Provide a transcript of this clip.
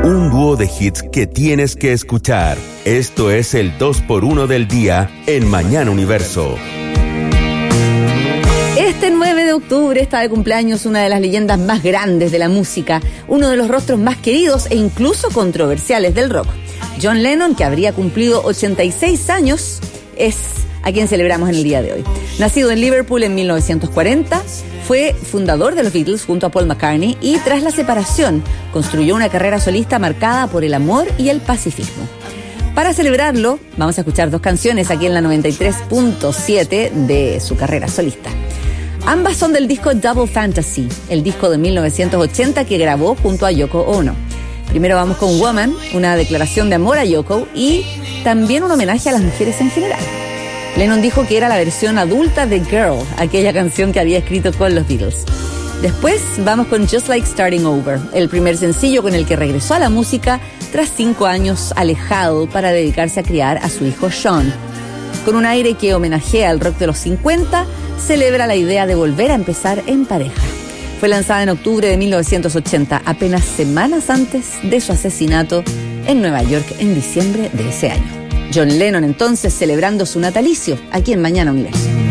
Un dúo de hits que tienes que escuchar. Esto es el 2x1 del día en Mañana Universo. Este 9 de octubre está de cumpleaños una de las leyendas más grandes de la música, uno de los rostros más queridos e incluso controversiales del rock. John Lennon, que habría cumplido 86 años, es a quien celebramos en el día de hoy. Nacido en Liverpool en 1940, fue fundador de los Beatles junto a Paul McCartney y tras la separación construyó una carrera solista marcada por el amor y el pacifismo. Para celebrarlo, vamos a escuchar dos canciones aquí en la 93.7 de su carrera solista. Ambas son del disco Double Fantasy, el disco de 1980 que grabó junto a Yoko Ono. Primero vamos con Woman, una declaración de amor a Yoko y también un homenaje a las mujeres en general. Lennon dijo que era la versión adulta de Girl, aquella canción que había escrito con los Beatles. Después vamos con Just Like Starting Over, el primer sencillo con el que regresó a la música tras 5 años alejado para dedicarse a criar a su hijo Sean. Con un aire que homenajea al rock de los 50, celebra la idea de volver a empezar en pareja. Fue lanzada en octubre de 1980, apenas semanas antes de su asesinato en Nueva York en diciembre de ese año. John Lennon entonces celebrando su natalicio aquí en Mañana Universo.